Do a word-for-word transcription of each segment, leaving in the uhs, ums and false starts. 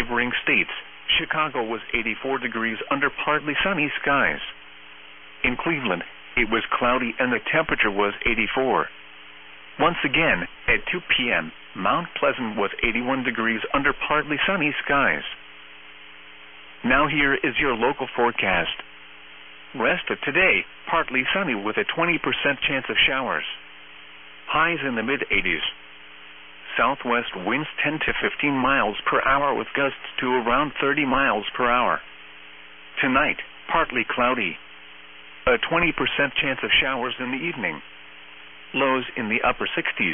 neighboring states, Chicago was eighty-four degrees under partly sunny skies. In Cleveland, it was cloudy and the temperature was eighty-four. Once again, at two p m, Mount Pleasant was eighty-one degrees under partly sunny skies. Now here is your local forecast. Rest of today, partly sunny with a twenty percent chance of showers. Highs in the mid eighties. Southwest winds ten to fifteen miles per hour with gusts to around thirty miles per hour. Tonight, partly cloudy. A twenty percent chance of showers in the evening. Lows in the upper sixties.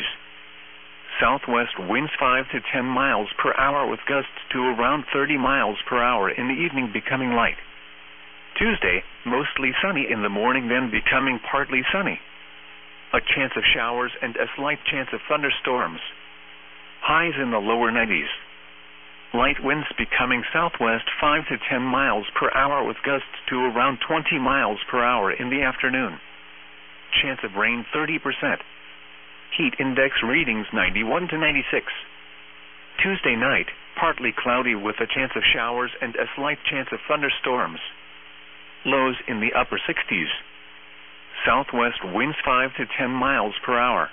Southwest winds five to ten miles per hour with gusts to around thirty miles per hour in the evening, becoming light. Tuesday, mostly sunny in the morning, then becoming partly sunny. A chance of showers and a slight chance of thunderstorms. Highs in the lower nineties. Light winds becoming southwest five to ten miles per hour with gusts to around twenty miles per hour in the afternoon. Chance of rain thirty percent. Heat index readings ninety-one to ninety-six. Tuesday night, partly cloudy with a chance of showers and a slight chance of thunderstorms. Lows in the upper sixties. Southwest winds five to ten miles per hour.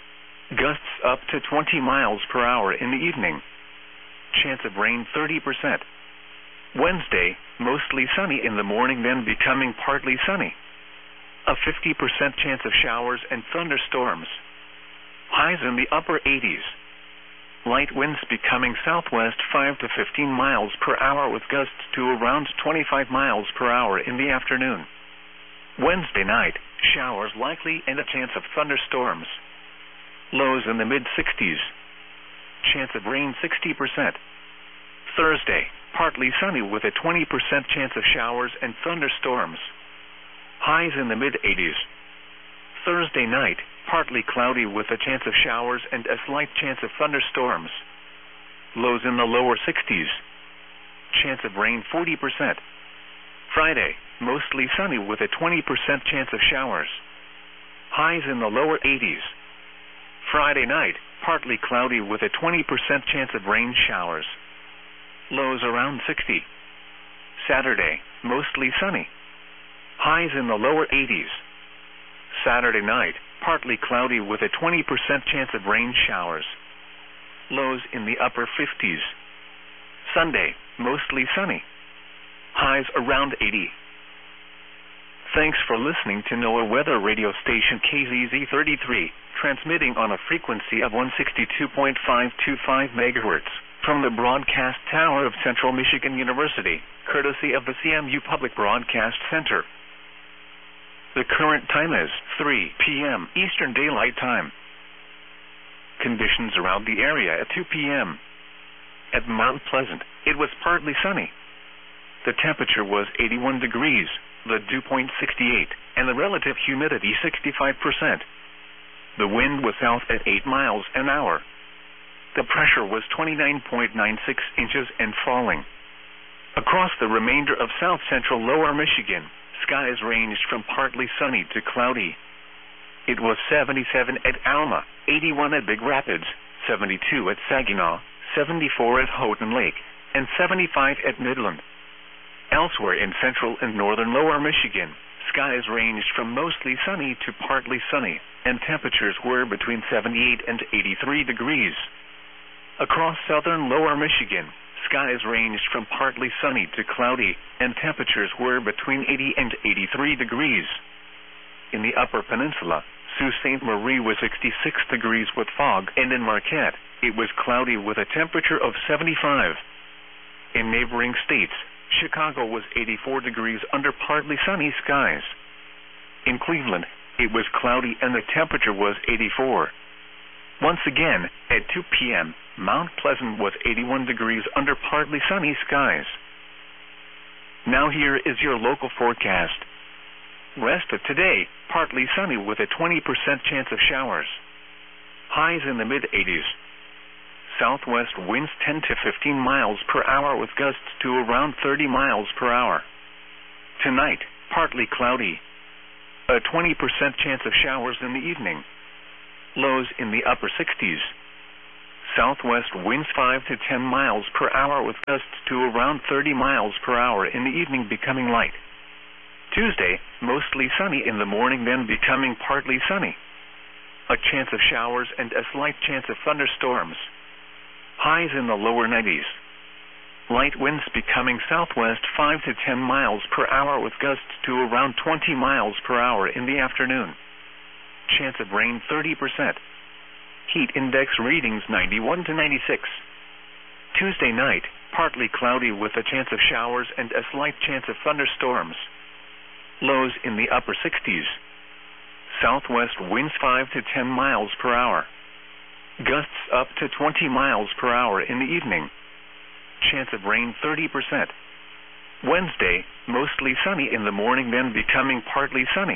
Gusts up to twenty miles per hour in the evening. Chance of rain thirty percent. Wednesday, mostly sunny in the morning, then becoming partly sunny. A fifty percent chance of showers and thunderstorms. Highs in the upper eighties. Light winds becoming southwest five to fifteen miles per hour with gusts to around twenty-five miles per hour in the afternoon. Wednesday night, showers likely and a chance of thunderstorms. Lows in the mid sixties. Chance of rain sixty percent. Thursday, partly sunny with a twenty percent chance of showers and thunderstorms. Highs in the mid eighties. Thursday night, partly cloudy with a chance of showers and a slight chance of thunderstorms. Lows in the lower sixties. Chance of rain forty percent. Friday, mostly sunny with a twenty percent chance of showers. Highs in the lower eighties. Friday night, partly cloudy with a twenty percent chance of rain showers. Lows around sixty. Saturday, mostly sunny. Highs in the lower eighties. Saturday night, partly cloudy with a twenty percent chance of rain showers. Lows in the upper fifties. Sunday, mostly sunny. Highs around eighty. Thanks for listening to NOAA Weather Radio Station K Z Z thirty-three, transmitting on a frequency of one sixty-two point five two five megahertz from the broadcast tower of Central Michigan University, courtesy of the C M U Public Broadcast Center. The current time is three p m Eastern Daylight Time. Conditions around the area at two p m At Mount Pleasant, it was partly sunny. The temperature was eighty-one degrees, the dew point sixty-eight, and the relative humidity sixty-five percent. The wind was south at eight miles an hour. The pressure was twenty-nine point nine six inches and falling. Across the remainder of south-central lower Michigan, skies ranged from partly sunny to cloudy. It was seventy-seven at Alma, eighty-one at Big Rapids, seventy-two at Saginaw, seventy-four at Houghton Lake, and seventy-five at Midland. Elsewhere in central and northern lower Michigan, skies ranged from mostly sunny to partly sunny, and temperatures were between seventy-eight and eighty-three degrees. Across southern lower Michigan, skies ranged from partly sunny to cloudy, and temperatures were between eighty and eighty-three degrees. In the upper peninsula, Sault Ste. Marie was sixty-six degrees with fog, and in Marquette, it was cloudy with a temperature of seventy-five. In neighboring states, Chicago was eighty-four degrees under partly sunny skies. In Cleveland, it was cloudy and the temperature was eighty-four. Once again, at two p m, Mount Pleasant was eighty-one degrees under partly sunny skies. Now here is your local forecast. Rest of today, partly sunny with a twenty percent chance of showers. Highs in the mid eighties. Southwest winds ten to fifteen miles per hour with gusts to around thirty miles per hour. Tonight, partly cloudy. A twenty percent chance of showers in the evening. Lows in the upper sixties. Southwest winds five to ten miles per hour with gusts to around thirty miles per hour in the evening, becoming light. Tuesday, mostly sunny in the morning, then becoming partly sunny. A chance of showers and a slight chance of thunderstorms. Highs in the lower nineties. Light winds becoming southwest five to ten miles per hour with gusts to around twenty miles per hour in the afternoon. Chance of rain thirty percent. Heat index readings ninety-one to ninety-six. Tuesday night, partly cloudy with a chance of showers and a slight chance of thunderstorms. Lows in the upper sixties. Southwest winds five to ten miles per hour. Gusts up to twenty miles per hour in the evening. Chance of rain thirty percent. Wednesday, mostly sunny in the morning, then becoming partly sunny.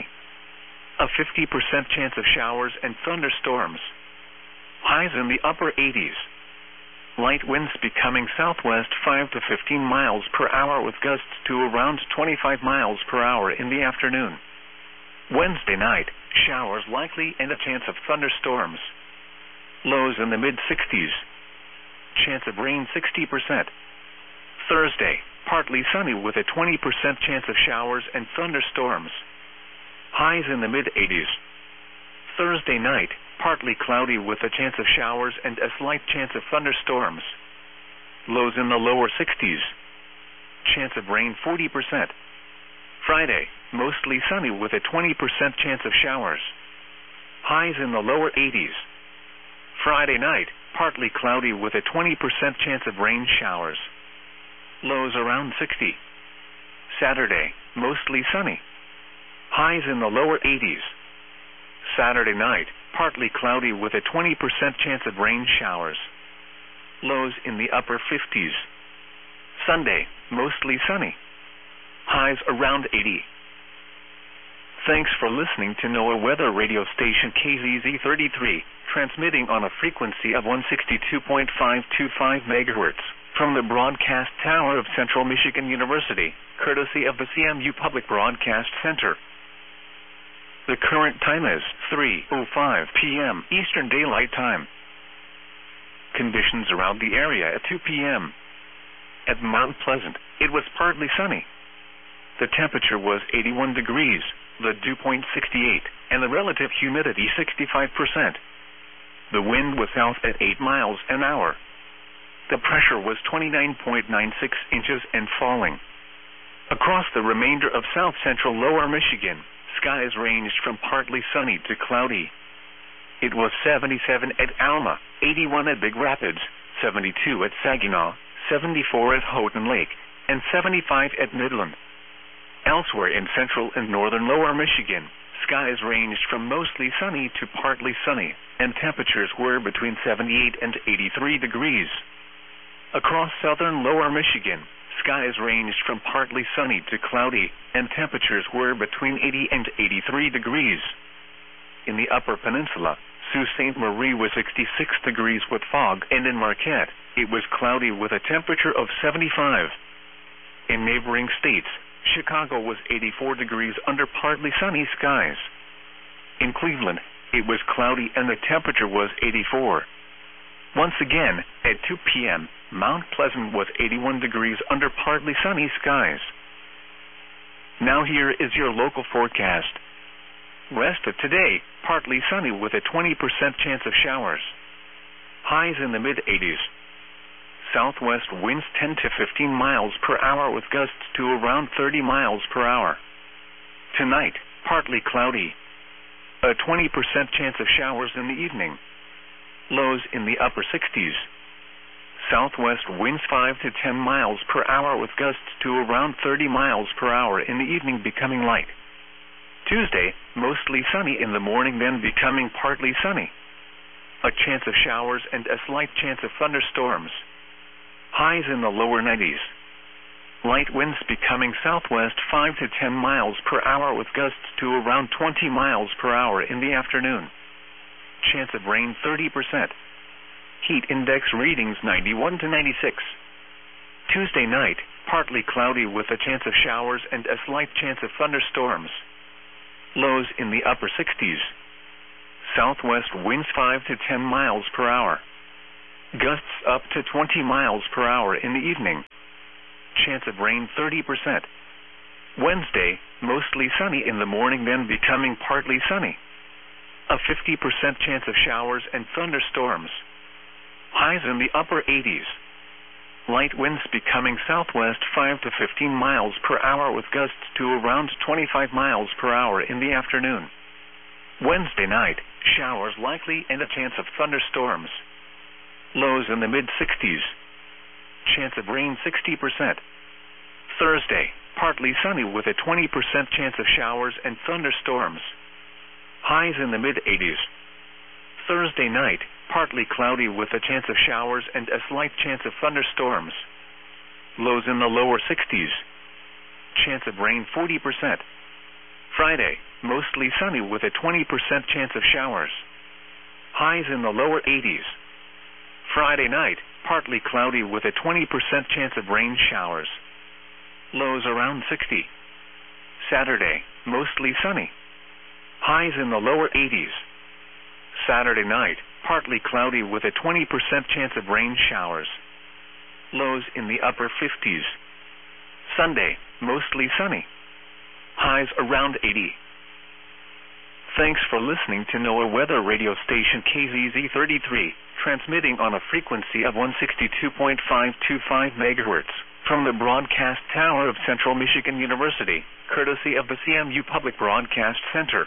A fifty percent chance of showers and thunderstorms. Highs in the upper eighties. Light winds becoming southwest five to fifteen miles per hour with gusts to around twenty-five miles per hour in the afternoon. Wednesday night, showers likely and a chance of thunderstorms. Lows in the mid-sixties. Chance of rain sixty percent. Thursday, partly sunny with a twenty percent chance of showers and thunderstorms. Highs in the mid-eighties. Thursday night, partly cloudy with a chance of showers and a slight chance of thunderstorms. Lows in the lower sixties. Chance of rain forty percent. Friday, mostly sunny with a twenty percent chance of showers. Highs in the lower eighties. Friday night, partly cloudy with a twenty percent chance of rain showers. Lows around sixty. Saturday, mostly sunny. Highs in the lower eighties. Saturday night, partly cloudy with a twenty percent chance of rain showers. Lows in the upper fifties. Sunday, mostly sunny. Highs around eighty. Thanks for listening to NOAA Weather Radio Station K Z Z thirty-three, transmitting on a frequency of one sixty-two point five two five megahertz from the broadcast tower of Central Michigan University, courtesy of the C M U Public Broadcast Center. The current time is three oh five p.m. Eastern Daylight Time. Conditions around the area at two p.m. At Mount Pleasant, it was partly sunny. The temperature was eighty-one degrees, the dew point sixty-eight, and the relative humidity sixty-five percent. The wind was south at eight miles an hour. The pressure was twenty-nine point nine six inches and falling. Across the remainder of south-central lower Michigan, skies ranged from partly sunny to cloudy. It was seventy-seven at Alma, eighty-one at Big Rapids, seventy-two at Saginaw, seventy-four at Houghton Lake, and seventy-five at Midland. Elsewhere in central and northern lower Michigan, skies ranged from mostly sunny to partly sunny, and temperatures were between seventy-eight and eighty-three degrees. Across southern lower Michigan, skies ranged from partly sunny to cloudy, and temperatures were between eighty and eighty-three degrees. In the upper peninsula, Sault Ste. Marie was sixty-six degrees with fog, and in Marquette, it was cloudy with a temperature of seventy-five. In neighboring states, Chicago was eighty-four degrees under partly sunny skies. In Cleveland, it was cloudy and the temperature was eighty-four. Once again, at two p.m., Mount Pleasant was eighty-one degrees under partly sunny skies. Now here is your local forecast. Rest of today, partly sunny with a twenty percent chance of showers. Highs in the mid-eighties. Southwest winds ten to fifteen miles per hour with gusts to around thirty miles per hour. Tonight, partly cloudy. A twenty percent chance of showers in the evening. Lows in the upper sixties. Southwest winds five to ten miles per hour with gusts to around thirty miles per hour in the evening, becoming light. Tuesday, mostly sunny in the morning, then becoming partly sunny. A chance of showers and a slight chance of thunderstorms. Highs in the lower nineties. Light winds becoming southwest five to ten miles per hour with gusts to around twenty miles per hour in the afternoon. Chance of rain thirty percent. Heat index readings ninety-one to ninety-six. Tuesday night, partly cloudy with a chance of showers and a slight chance of thunderstorms. Lows in the upper sixties. Southwest winds five to ten miles per hour. Gusts up to twenty miles per hour in the evening. Chance of rain thirty percent. Wednesday, mostly sunny in the morning, then becoming partly sunny. A fifty percent chance of showers and thunderstorms. Highs in the upper eighties. Light winds becoming southwest five to fifteen miles per hour with gusts to around twenty-five miles per hour in the afternoon. Wednesday night, showers likely and a chance of thunderstorms. Lows in the mid-sixties. Chance of rain sixty percent. Thursday, partly sunny with a twenty percent chance of showers and thunderstorms. Highs in the mid-eighties. Thursday night, partly cloudy with a chance of showers and a slight chance of thunderstorms. Lows in the lower sixties. Chance of rain forty percent. Friday, mostly sunny with a twenty percent chance of showers. Highs in the lower eighties. Friday night, partly cloudy with a twenty percent chance of rain showers. Lows around sixty. Saturday, mostly sunny. Highs in the lower eighties. Saturday night, partly cloudy with a twenty percent chance of rain showers. Lows in the upper fifties. Sunday, mostly sunny. Highs around eighty. Thanks for listening to NOAA Weather Radio Station K Z Z thirty-three, transmitting on a frequency of one sixty-two point five two five megahertz from the broadcast tower of Central Michigan University, courtesy of the C M U Public Broadcast Center.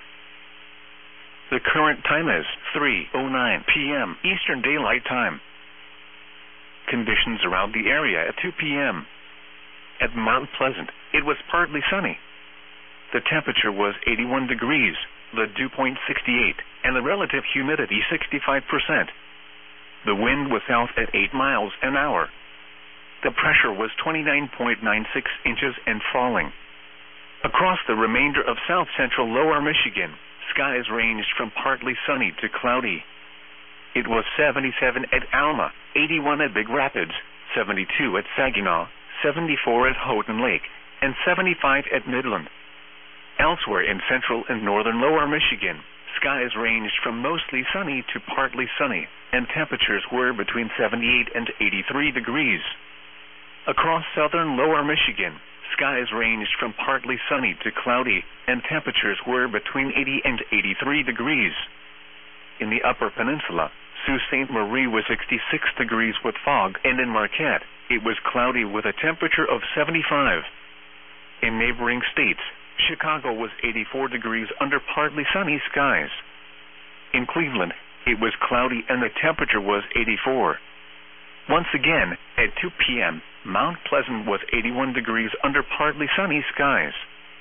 The current time is three oh nine p.m. Eastern Daylight Time. Conditions around the area at two p.m. At Mount Pleasant, it was partly sunny. The temperature was eighty-one degrees, the dew point sixty-eight, and the relative humidity sixty-five percent. The wind was south at eight miles an hour. The pressure was twenty-nine point nine six inches and falling. Across the remainder of south-central lower Michigan, skies ranged from partly sunny to cloudy. It was seventy-seven at Alma, eighty-one at Big Rapids, seventy-two at Saginaw, seventy-four at Houghton Lake, and seventy-five at Midland. Elsewhere in central and northern lower Michigan, skies ranged from mostly sunny to partly sunny, and temperatures were between seventy-eight and eighty-three degrees. Across southern lower Michigan, skies ranged from partly sunny to cloudy, and temperatures were between eighty and eighty-three degrees. In the upper peninsula, Sault Ste. Marie was sixty-six degrees with fog, and in Marquette, it was cloudy with a temperature of seventy-five. In neighboring states, Chicago was eighty-four degrees under partly sunny skies. In Cleveland, it was cloudy and the temperature was eighty-four. Once again, at two p.m., Mount Pleasant was eighty-one degrees under partly sunny skies.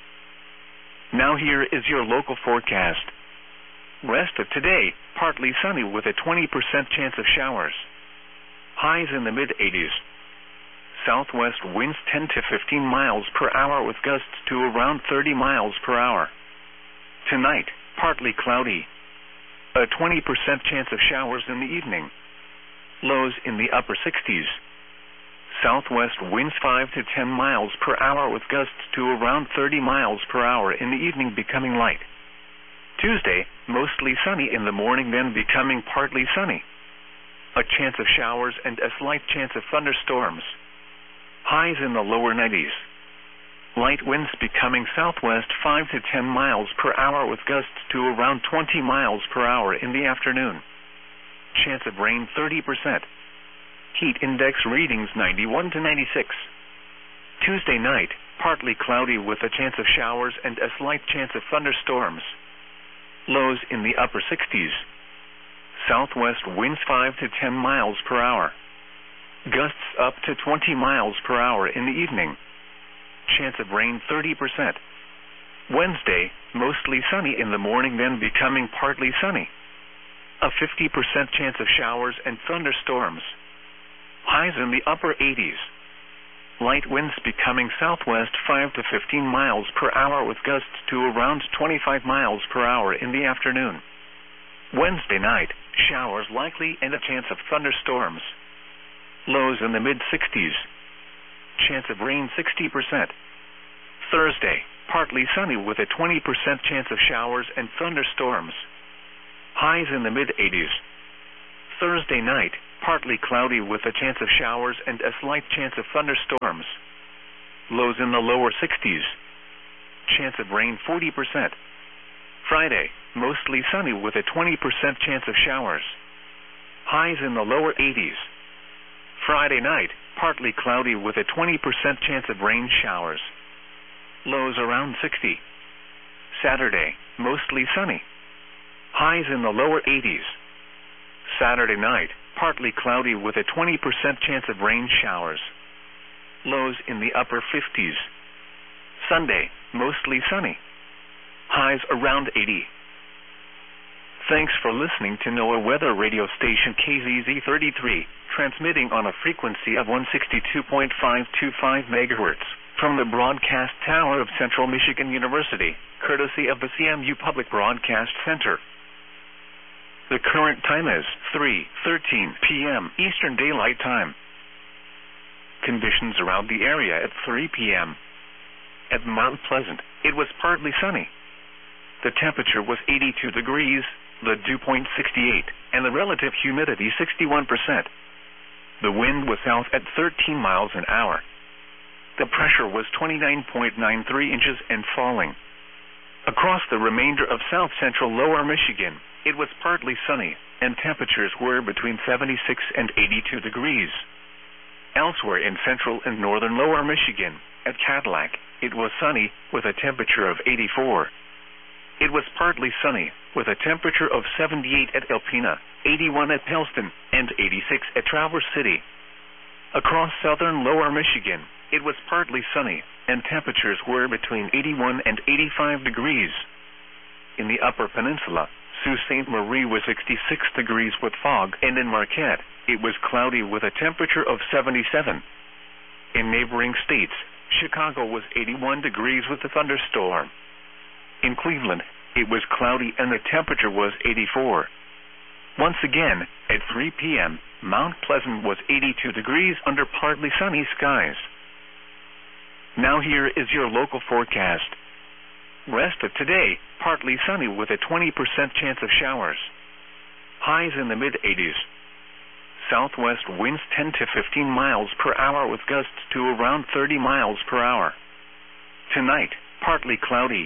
Now here is your local forecast. Rest of today, partly sunny with a twenty percent chance of showers. Highs in the mid-eighties. Southwest winds ten to fifteen miles per hour with gusts to around thirty miles per hour. Tonight, partly cloudy. A twenty percent chance of showers in the evening. Lows in the upper sixties. Southwest winds five to ten miles per hour with gusts to around thirty miles per hour in the evening, becoming light. Tuesday, mostly sunny in the morning, then becoming partly sunny. A chance of showers and a slight chance of thunderstorms. Highs in the lower nineties. Light winds becoming southwest five to ten miles per hour with gusts to around twenty miles per hour in the afternoon. Chance of rain thirty percent. Heat index readings ninety-one to ninety-six. Tuesday night, partly cloudy with a chance of showers and a slight chance of thunderstorms. Lows in the upper sixties. Southwest winds five to ten miles per hour. Gusts up to twenty miles per hour in the evening. Chance of rain thirty percent. Wednesday, mostly sunny in the morning, then becoming partly sunny. A fifty percent chance of showers and thunderstorms. Highs in the upper eighties. Light winds becoming southwest five to fifteen miles per hour with gusts to around twenty-five miles per hour in the afternoon. Wednesday night, showers likely and a chance of thunderstorms. Lows in the mid-sixties. Chance of rain sixty percent. Thursday, partly sunny with a twenty percent chance of showers and thunderstorms. Highs in the mid-eighties. Thursday night, partly cloudy with a chance of showers and a slight chance of thunderstorms. Lows in the lower sixties. Chance of rain forty percent. Friday, mostly sunny with a twenty percent chance of showers. Highs in the lower eighties. Friday night, partly cloudy with a twenty percent chance of rain showers. Lows around sixty. Saturday, mostly sunny. Highs in the lower eighties. Saturday night, partly cloudy with a twenty percent chance of rain showers. Lows in the upper fifties. Sunday, mostly sunny. Highs around eighty. Thanks for listening to NOAA Weather Radio Station K Z Z thirty-three, transmitting on a frequency of one sixty-two point five two five megahertz from the broadcast tower of Central Michigan University, courtesy of the C M U Public Broadcast Center. The current time is three thirteen p m Eastern Daylight Time. Conditions around the area at three p m At Mount Pleasant, it was partly sunny. The temperature was eighty-two degrees, the dew point sixty-eight, and the relative humidity sixty-one percent. The wind was south at thirteen miles an hour. The pressure was twenty-nine point nine three inches and falling. Across the remainder of south-central lower Michigan, it was partly sunny, and temperatures were between seventy-six and eighty-two degrees. Elsewhere in central and northern lower Michigan, at Cadillac, it was sunny, with a temperature of eighty-four. It was partly sunny, with a temperature of seventy-eight at Alpena, eighty-one at Pellston, and eighty-six at Traverse City. Across southern lower Michigan, it was partly sunny, and temperatures were between eighty-one and eighty-five degrees. In the upper peninsula, Sault Ste. Marie was sixty-six degrees with fog, and in Marquette, it was cloudy with a temperature of seventy-seven. In neighboring states, Chicago was eighty-one degrees with a thunderstorm. In Cleveland, it was cloudy and the temperature was eighty-four. Once again, at three p m, Mount Pleasant was eighty-two degrees under partly sunny skies. Now here is your local forecast. Rest of today, partly sunny with a twenty percent chance of showers. Highs in the mid-eighties. Southwest winds ten to fifteen miles per hour with gusts to around thirty miles per hour. Tonight, partly cloudy.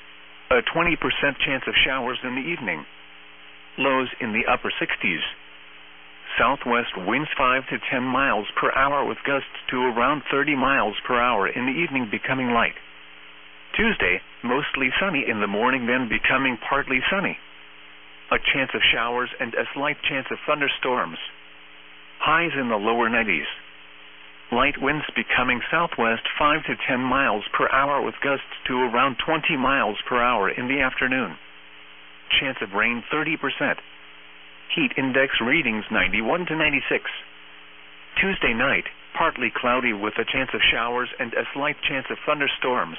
A twenty percent chance of showers in the evening. Lows in the upper sixties. Southwest winds five to ten miles per hour with gusts to around thirty miles per hour in the evening, becoming light. Tuesday, mostly sunny in the morning, then becoming partly sunny. A chance of showers and a slight chance of thunderstorms. Highs in the lower nineties. Light winds becoming southwest five to ten miles per hour with gusts to around twenty miles per hour in the afternoon. Chance of rain thirty percent. Heat index readings ninety-one to ninety-six. Tuesday night, partly cloudy with a chance of showers and a slight chance of thunderstorms.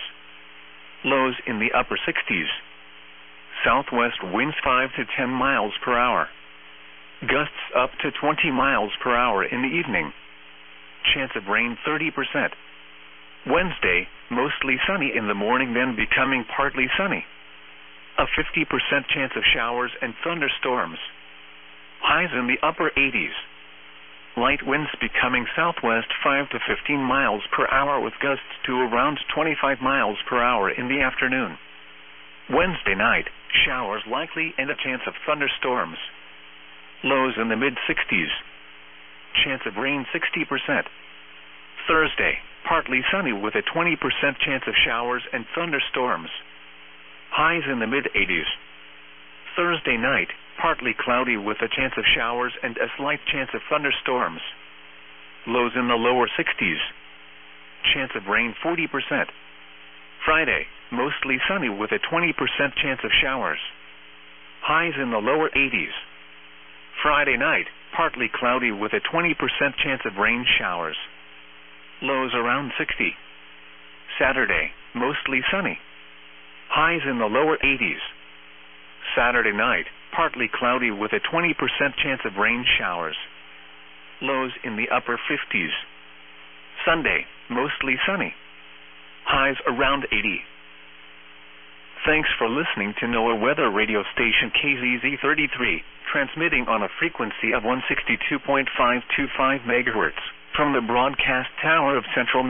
Lows in the upper sixties. Southwest winds five to ten miles per hour. Gusts up to twenty miles per hour in the evening. Chance of rain thirty percent. Wednesday, mostly sunny in the morning, then becoming partly sunny. A fifty percent chance of showers and thunderstorms. Highs in the upper eighties. Light winds becoming southwest five to fifteen miles per hour with gusts to around twenty-five miles per hour in the afternoon. Wednesday night, showers likely and a chance of thunderstorms. Lows in the mid-sixties. Chance of rain sixty percent. Thursday, partly sunny with a twenty percent chance of showers and thunderstorms. Highs in the mid-eighties. Thursday night, partly cloudy with a chance of showers and a slight chance of thunderstorms. Lows in the lower sixties. Chance of rain forty percent. Friday, mostly sunny with a twenty percent chance of showers. Highs in the lower eighties. Friday night, partly cloudy with a twenty percent chance of rain showers. Lows around sixty. Saturday, mostly sunny. Highs in the lower eighties. Saturday night, partly cloudy with a twenty percent chance of rain showers. Lows in the upper fifties. Sunday, mostly sunny. Highs around eighty. Thanks for listening to NOAA weather radio station K Z Z thirty-three, transmitting on a frequency of one sixty-two point five two five megahertz from the broadcast tower of Central